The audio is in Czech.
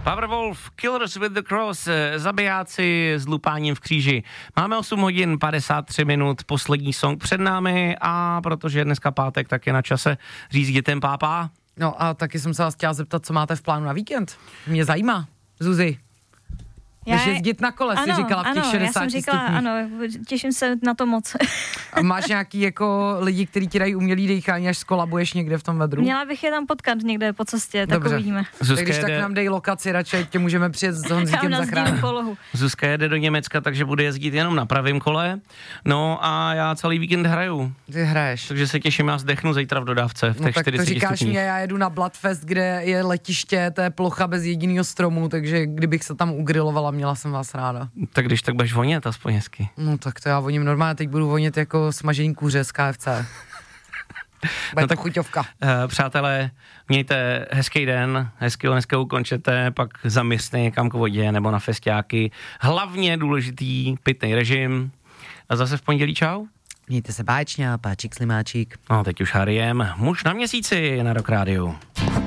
Powerwolf, Killers with the Cross, zabijáci s lupáním v kříži. Máme 8 hodin 53 minut, poslední song před námi a protože je dneska pátek, tak je na čase říct dětem pápá. No a taky jsem se vás chtěla zeptat, co máte v plánu na víkend. Mě zajímá, Zuzi. Když jezdit na kole, si říkala v těch 60 já jsem říkala, stupních. ano, těším se na to moc. A máš nějaký jako lidi, kteří ti dají umělý dýchání, až skolabuješ někde v tom vedru? Měla bych je tam potkat někde po cestě, tak Dobře. uvidíme. Tak když tak nám dej lokaci, radši tě můžeme přijet s Honzíkem zachránit. Polohu. Zuzka jede do Německa, takže bude jezdit jenom na pravém kole. No a já celý víkend hraju. Ty hraješ. Takže se těším, já zdechnu zítra v dodávce v těch 40 tak to říkáš stupních. mě, já jedu na Bloodfest, kde je letiště, to je plocha bez jediného stromu, takže kdybych se tam ugrilovala, měla jsem vás ráda. Tak když tak budeš vonět aspoň hezky. No tak to já voním normálně, teď budu vonět jako smažení kuře z KFC. Bude to chuťovka. Přátelé, mějte hezký den, dneska ukončete, pak zaměřte někam k vodě nebo na festiáky. Hlavně důležitý pitný režim. A zase v pondělí čau. Mějte se báječně, páčík slimáčík. No teď už Harriem, muž na měsíci na Rock Rádiu.